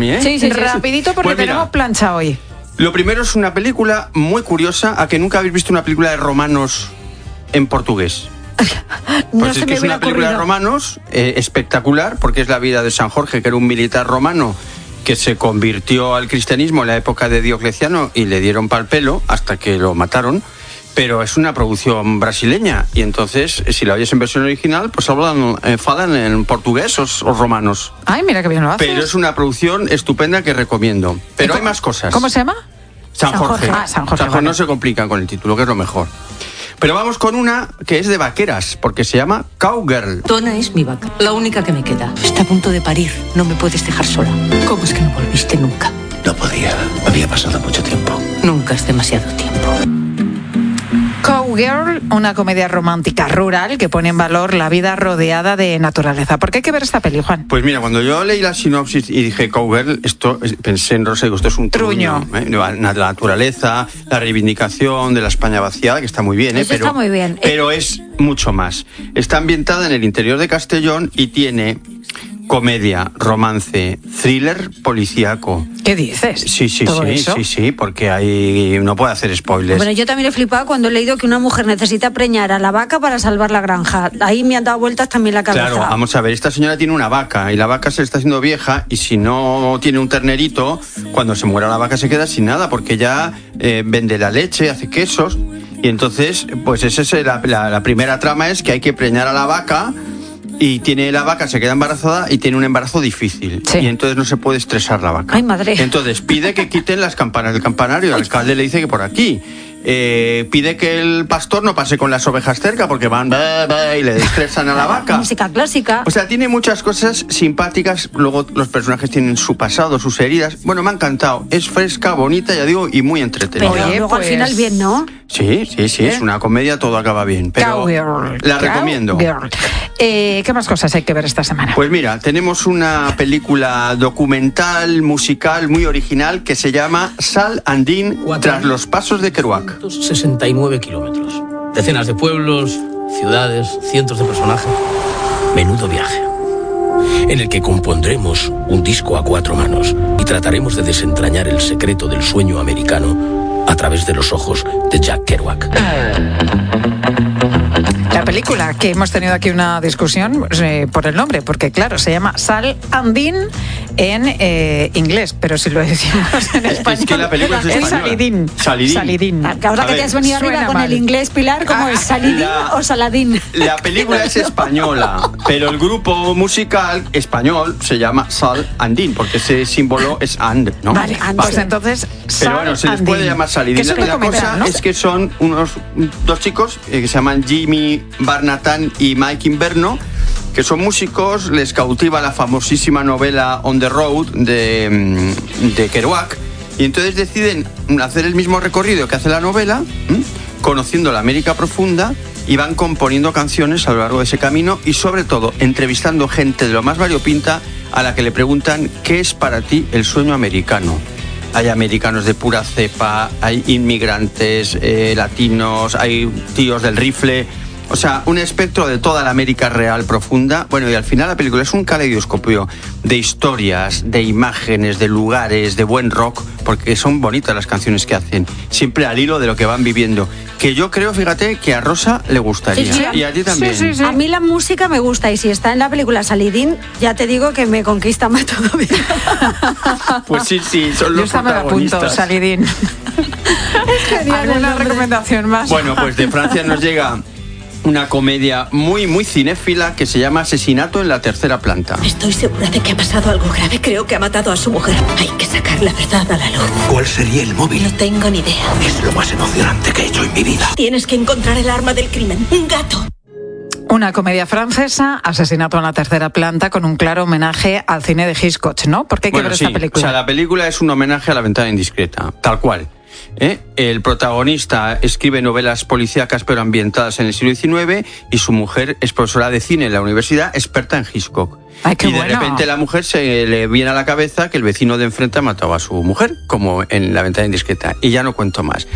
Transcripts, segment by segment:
mí, ¿eh? Sí. Rapidito porque Pues mira, tenemos plancha hoy. Lo primero es una película muy curiosa, a que nunca habéis visto una película de romanos en portugués. No Pues se es que me es hubiera una película de ocurrido. romanos espectacular, porque es la vida de San Jorge, que era un militar romano que se convirtió al cristianismo en la época de Diocleciano y le dieron pal pelo hasta que lo mataron. Pero es una producción brasileña y entonces, si la oyes en versión original, pues falan en portugués os romanos. Ay, mira qué bien lo haces. Pero es una producción estupenda que recomiendo. Pero hay más cosas. ¿Cómo se llama? San Jorge. San Jorge, vale. No se complican con el título, que es lo mejor. Pero vamos con una que es de vaqueras, porque se llama Cowgirl. Tona es mi vaca, la única que me queda. Está a punto de parir, no me puedes dejar sola. ¿Cómo es que no volviste nunca? No podía, había pasado mucho tiempo. Nunca es demasiado tiempo. Cowgirl, una comedia romántica rural que pone en valor la vida rodeada de naturaleza. ¿Por qué hay que ver esta peli, Juan? Pues mira, cuando yo leí la sinopsis y dije Cowgirl, pensé en Rosa, digo, esto es un truño. La naturaleza, la reivindicación de la España vaciada, que está muy bien, Eso está muy bien. Pero es mucho más. Está ambientada en el interior de Castellón y tiene comedia, romance, thriller, policíaco. ¿Qué dices? Sí, porque ahí no puedo hacer spoilers. Bueno, yo también he flipado cuando he leído que una mujer necesita preñar a la vaca para salvar la granja. Ahí me han dado vueltas también la cabeza. Claro, vamos a ver, esta señora tiene una vaca y la vaca se está haciendo vieja y si no tiene un ternerito, cuando se muera la vaca se queda sin nada porque ya vende la leche, hace quesos y entonces, pues esa es la primera trama, es que hay que preñar a la vaca. Y la vaca se queda embarazada y tiene un embarazo difícil. Sí. Y entonces no se puede estresar la vaca. Ay, madre. Entonces pide que quiten las campanas del campanario. El alcalde le dice que por aquí. Pide que el pastor no pase con las ovejas cerca porque van y le estresan a la vaca. Música clásica. O sea, tiene muchas cosas simpáticas. Luego los personajes tienen su pasado, sus heridas. Bueno, me ha encantado. Es fresca, bonita, ya digo, y muy entretenida. Pero Oye, luego al pues- final bien, ¿no? Sí, es una comedia, todo acaba bien. Pero Cowgirl. la recomiendo. Cowgirl. ¿Qué más cosas hay que ver esta semana? Pues mira, tenemos una película documental, musical, muy original, que se llama Sal Andín tras los pasos de Kerouac. 69 kilómetros. Decenas de pueblos, ciudades, cientos de personajes. Menudo viaje. En el que compondremos un disco a 4 manos y trataremos de desentrañar el secreto del sueño americano a través de los ojos de Jack Kerouac. La película, que hemos tenido aquí una discusión por el nombre, porque claro, se llama Sal Andín en inglés, pero si lo decimos en español, Es que la película es española. Salidín. Salidín. Ahora A que ver, te has venido arriba suena con mal. el inglés, Pilar, ¿cómo es? ¿Salidín o Saladín? La película es española, pero el grupo musical español se llama Sal Andín, porque ese símbolo es and, ¿no? Vale, pues entonces Pero bueno, se les Sal puede Andín. llamar Salidín. Que es un La documental, cosa ¿no? es que son dos chicos que se llaman Jimmy Barnatán y Mike Inverno, que son músicos. Les cautiva la famosísima novela On the Road de Kerouac, y entonces deciden hacer el mismo recorrido que hace la novela, conociendo la América profunda, y van componiendo canciones a lo largo de ese camino y sobre todo entrevistando gente de lo más variopinta a la que le preguntan ¿qué es para ti el sueño americano? Hay americanos de pura cepa, hay inmigrantes, latinos, hay tíos del rifle. O sea, un espectro de toda la América real profunda. Bueno, y al final la película es un caleidoscopio de historias, de imágenes, de lugares, de buen rock, porque son bonitas las canciones que hacen, siempre al hilo de lo que van viviendo. Que yo creo, fíjate, que a Rosa le gustaría. Sí. Y a ti también. Sí. A mí la música me gusta y si está en la película Salidín, ya te digo que me conquista más todavía. Pues sí, son Yo los esta me la apunto, protagonistas. Salidín. genial el ¿Alguna nombre. recomendación más? Bueno, pues de Francia nos llega una comedia muy, muy cinéfila que se llama Asesinato en la tercera planta. Estoy segura de que ha pasado algo grave. Creo que ha matado a su mujer. Hay que sacar la verdad a la luz. ¿Cuál sería el móvil? No tengo ni idea. Es lo más emocionante que he hecho en mi vida. Tienes que encontrar el arma del crimen. Un gato. Una comedia francesa, Asesinato en la tercera planta, con un claro homenaje al cine de Hitchcock, ¿no? ¿Por qué hay que ver esta película? O sea, la película es un homenaje a La ventana indiscreta, tal cual. El protagonista escribe novelas policíacas pero ambientadas en el siglo XIX y su mujer es profesora de cine en la universidad, experta en Hitchcock. Ay, qué y de bueno. repente la mujer se le viene a la cabeza que el vecino de enfrente ha matado a su mujer, como en La ventana indiscreta, y ya no cuento más.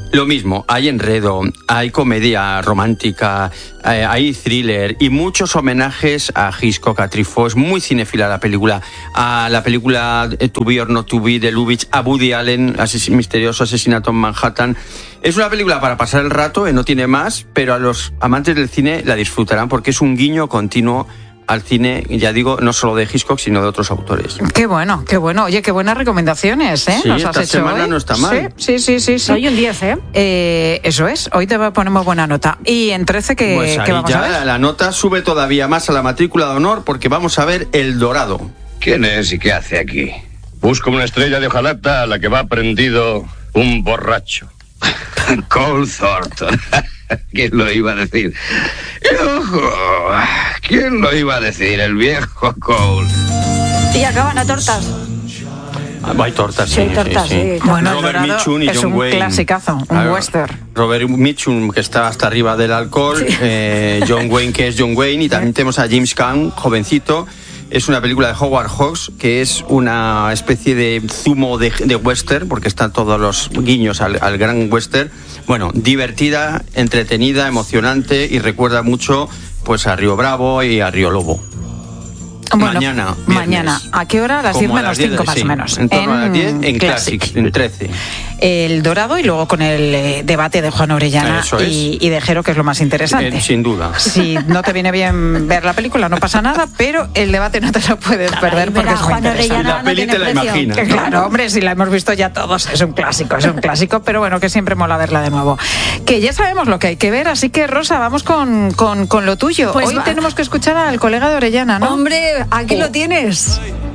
Lo mismo, hay enredo, hay comedia romántica, hay thriller y muchos homenajes a Hitchcock, a Truffaut. Es muy cinéfila la película. A la película To Be or Not To Be de Lubitsch, a Woody Allen, misterioso asesinato en Manhattan. Es una película para pasar el rato, no tiene más, pero a los amantes del cine la disfrutarán porque es un guiño continuo al cine, ya digo, no solo de Hitchcock, sino de otros autores. Qué bueno, qué bueno. Oye, qué buenas recomendaciones, ¿eh? Sí, Nos has esta hecho semana hoy. no está mal. Sí. Hoy un 10, ¿eh? Eso es, hoy te ponemos buena nota. Y en 13, Pues ahí ¿qué vamos ya a ver? la nota sube todavía más a la matrícula de honor porque vamos a ver El Dorado. ¿Quién es y qué hace aquí? Busco una estrella de hojalata a la que va prendido un borracho. Cole Thornton. ¿Quién lo iba a decir? ¡Ojo! ¿Quién lo iba a decir? El viejo Cole. Y acaban a tortas. Hay tortas, Sí, tortas, sí. Bueno, El Robert Dorado Mitchum y es John un Wayne. clasicazo, un Claro, western. Robert Mitchum, que está hasta arriba del alcohol, John Wayne, que es John Wayne, y también tenemos a James Caan, jovencito. Es una película de Howard Hawks, que es una especie de zumo de western, porque están todos los guiños al gran western. Bueno, divertida, entretenida, emocionante, y recuerda mucho pues a Río Bravo y a Río Lobo. Bueno, Mañana. Mañana. ¿A qué hora? A las 10 Como a menos las 10, 5 más sí, o menos. En torno a las 10 en Classics, en 13. El Dorado y luego con el debate de Juan Orellana Eso es. y de Jero, que es lo más interesante. Sin duda. Si no te viene bien ver la película, no pasa nada, pero el debate no te lo puedes perder porque es muy Juan interesante. Orellana La peli no te la tiene precio. imaginas. Que claro, hombre, si la hemos visto ya todos, es un clásico, pero bueno, que siempre mola verla de nuevo. Que ya sabemos lo que hay que ver, así que Rosa, vamos con lo tuyo. Pues Hoy va. tenemos que escuchar al colega de Orellana, ¿no? Hombre, aquí lo tienes.